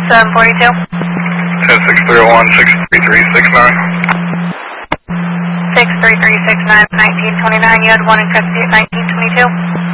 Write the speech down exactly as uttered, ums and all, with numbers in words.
seven forty-two. ten six three oh one, six three three six nine. six three three six nine, nineteen twenty-nine. You had one in custody at nineteen twenty-two.